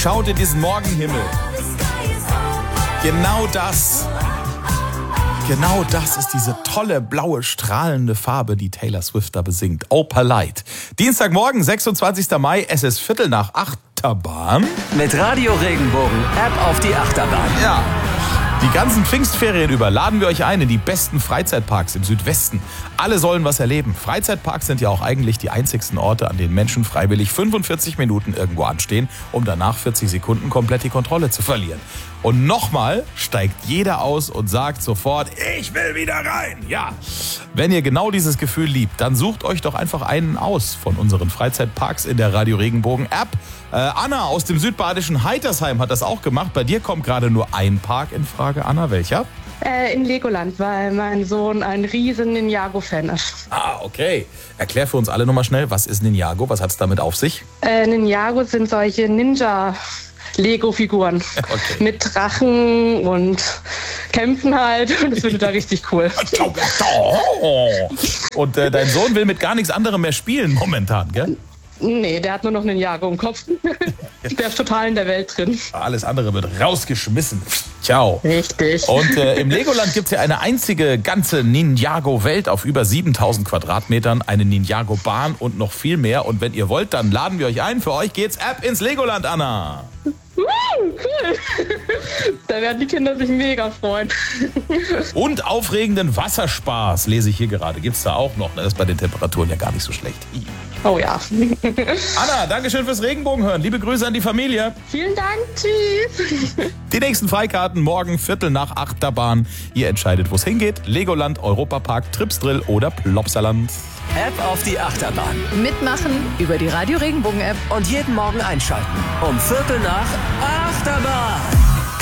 schaut in diesen Morgenhimmel. Genau das ist diese tolle, blaue, strahlende Farbe, die Taylor Swift da besingt. Opal Light. Dienstagmorgen, 26. Mai, es ist 7:45 Achterbahn. Mit Radio Regenbogen, App auf die Achterbahn. Ja. Die ganzen Pfingstferien über laden wir euch ein in die besten Freizeitparks im Südwesten. Alle sollen was erleben. Freizeitparks sind ja auch eigentlich die einzigsten Orte, an denen Menschen freiwillig 45 Minuten irgendwo anstehen, um danach 40 Sekunden komplett die Kontrolle zu verlieren. Und nochmal steigt jeder aus und sagt sofort, ich will wieder rein. Ja, wenn ihr genau dieses Gefühl liebt, dann sucht euch doch einfach einen aus von unseren Freizeitparks in der Radio Regenbogen App. Anna aus dem südbadischen Heitersheim hat das auch gemacht. Bei dir kommt gerade nur ein Park in Frage. Anna, welcher? In Legoland, weil mein Sohn ein riesen Ninjago-Fan ist. Ah, okay. Erklär für uns alle nochmal schnell, was ist Ninjago? Was hat es damit auf sich? Ninjago sind solche Ninja-Lego-Figuren. Okay. Mit Drachen und Kämpfen halt. Das findet er richtig cool. Und dein Sohn will mit gar nichts anderem mehr spielen momentan, gell? Nee, der hat nur noch Ninjago im Kopf. Der ist total in der Welt drin. Alles andere wird rausgeschmissen. Ciao. Richtig. Und im Legoland gibt es ja eine einzige ganze Ninjago-Welt auf über 7000 Quadratmetern, eine Ninjago-Bahn und noch viel mehr. Und wenn ihr wollt, dann laden wir euch ein. Für euch geht's ab ins Legoland, Anna. Cool. Da werden die Kinder sich mega freuen. Und aufregenden Wasserspaß, lese ich hier gerade. Gibt's da auch noch. Das ist bei den Temperaturen ja gar nicht so schlecht. Oh ja. Anna, dankeschön fürs Regenbogenhören. Liebe Grüße an die Familie. Vielen Dank. Tschüss. Die nächsten Freikarten morgen 7:45 Achterbahn. Ihr entscheidet, wo es hingeht. Legoland, Europapark, Tripsdrill oder Plopsaland. App auf die Achterbahn. Mitmachen über die Radio Regenbogen App. Und jeden Morgen einschalten. Um 7:45 Achterbahn.